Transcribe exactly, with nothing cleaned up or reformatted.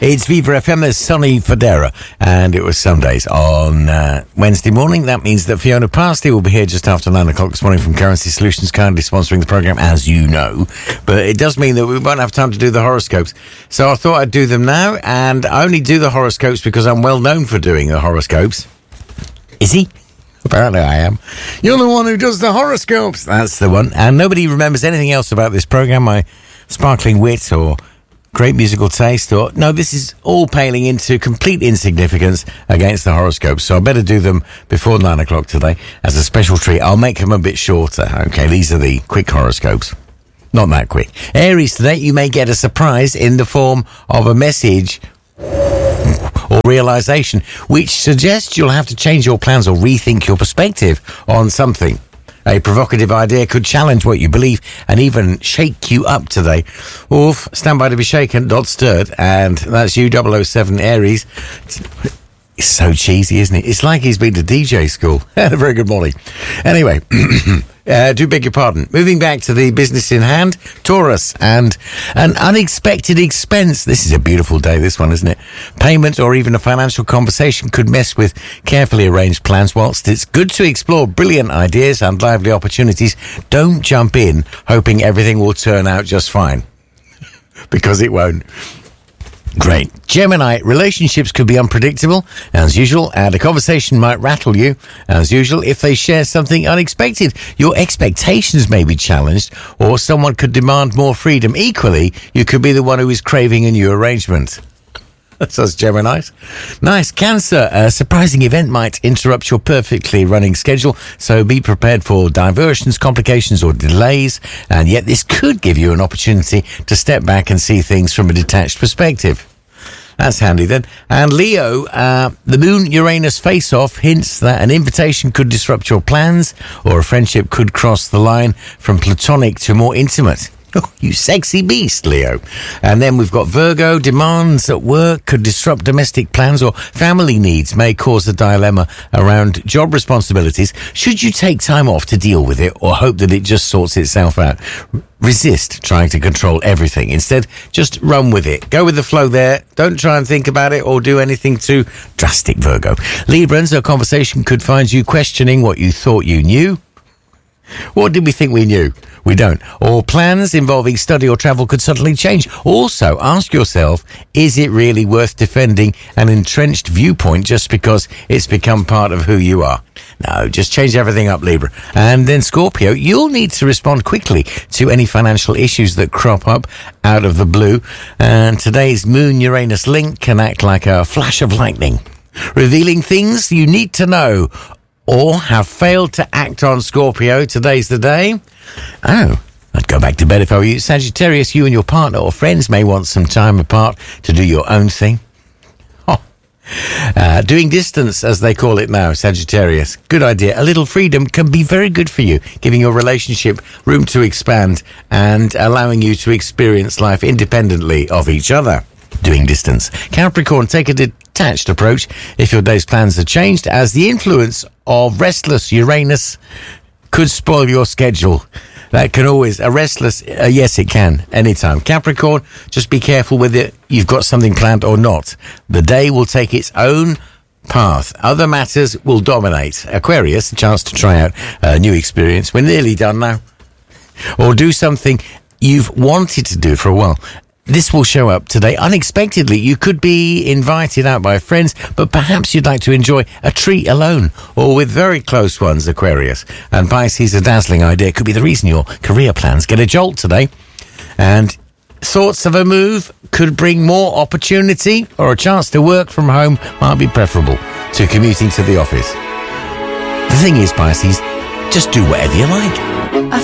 It's Viva F M, there's Sonny Fodera, and it was Sundays on uh, Wednesday morning. That means that Fiona Parsty will be here just after nine o'clock this morning from Currency Solutions, kindly sponsoring the programme, as you know. But it does mean that we won't have time to do the horoscopes. So I thought I'd do them now, and I only do the horoscopes because I'm well known for doing the horoscopes. Is he? Apparently I am. You're the one who does the horoscopes. That's the one. And nobody remembers anything else about this programme, my sparkling wit or great musical taste, or... No, this is all paling into complete insignificance against the horoscopes. So I better do them before nine o'clock today as a special treat. I'll make them a bit shorter. Okay, these are the quick horoscopes. Not that quick. Aries, today you may get a surprise in the form of a message or realisation, which suggests you'll have to change your plans or rethink your perspective on something. A provocative idea could challenge what you believe and even shake you up today. Oof, stand by to be shaken, not stirred. And that's you, double oh seven Aries. It's so cheesy, isn't it? It's like he's been to D J school. Very good morning. Anyway, uh, do beg your pardon. Moving back to the business in hand, Taurus, and an unexpected expense. This is a beautiful day, this one, isn't it? Payment or even a financial conversation could mess with carefully arranged plans. Whilst it's good to explore brilliant ideas and lively opportunities, don't jump in hoping everything will turn out just fine. Because it won't. Great. Gemini, relationships could be unpredictable, as usual, and a conversation might rattle you, as usual, if they share something unexpected. Your expectations may be challenged, or someone could demand more freedom. Equally, you could be the one who is craving a new arrangement. That's us Geminis. Nice. Cancer, a surprising event might interrupt your perfectly running schedule, so be prepared for diversions, complications or delays, and yet this could give you an opportunity to step back and see things from a detached perspective. That's handy then. And Leo, uh, the Moon-Uranus face-off hints that an invitation could disrupt your plans, or a friendship could cross the line from platonic to more intimate. Oh, you sexy beast, Leo. And then we've got Virgo. Demands at work could disrupt domestic plans, or family needs may cause a dilemma around job responsibilities. Should you take time off to deal with it, or hope that it just sorts itself out? Resist trying to control everything. Instead, just run with it. Go with the flow there. Don't try and think about it or do anything too drastic, Virgo. Librans, a conversation could find you questioning what you thought you knew. What did we think we knew? We don't. Or plans involving study or travel could suddenly change. Also, ask yourself, is it really worth defending an entrenched viewpoint just because it's become part of who you are? No, just change everything up, Libra. And then Scorpio, you'll need to respond quickly to any financial issues that crop up out of the blue. And today's Moon-Uranus link can act like a flash of lightning, revealing things you need to know or have failed to act on. Scorpio, today's the day. Oh, I'd go back to bed if I were you. Sagittarius, you and your partner or friends may want some time apart to do your own thing. Oh. Uh, doing distance, as they call it now, Sagittarius. Good idea. A little freedom can be very good for you, giving your relationship room to expand and allowing you to experience life independently of each other. Doing distance. Capricorn, take a detached approach if your day's plans are changed, as the influence of restless Uranus could spoil your schedule. That can always, a restless, uh, yes it can, anytime. Capricorn, just be careful with it. You've got something planned or not. The day will take its own path. Other matters will dominate. Aquarius, a chance to try out a new experience. We're nearly done now. Or do something you've wanted to do for a while. This will show up today unexpectedly. You could be invited out by friends, but perhaps you'd like to enjoy a treat alone or with very close ones, Aquarius. And Pisces, a dazzling idea could be the reason your career plans get a jolt today. And thoughts of a move could bring more opportunity, or a chance to work from home might be preferable to commuting to the office. The thing is, Pisces, just do whatever you like.